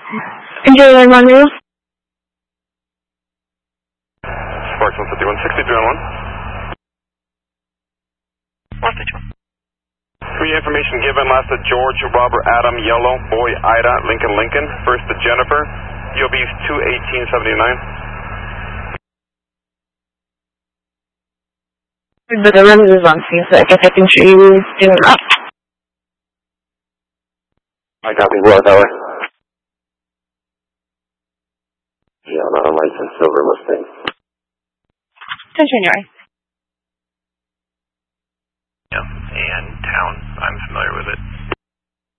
Enjoy your Monroe. Sparks 15163 on 1. For your information given, last to George, Robert, Adam, Yellow, Boy, Ida, Lincoln, first to Jennifer, UOB's 21879. The rest is on scene, so I guess I can show you in the map. I copy, well, that way. Yeah, not a licensed silver Mustang. Continue. Yeah, and town. I'm familiar with it.